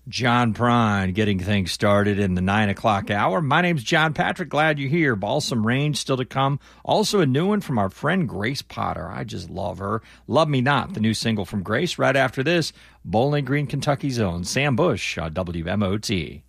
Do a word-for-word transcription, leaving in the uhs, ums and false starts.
John Prine getting things started in the nine o'clock hour. My name's John Patrick. Glad you're here. Balsam Range still to come. Also a new one from our friend Grace Potter. I just love her. Love Me Not, the new single from Grace. Right after this, Bowling Green, Kentucky's own Sam Bush on W M O T.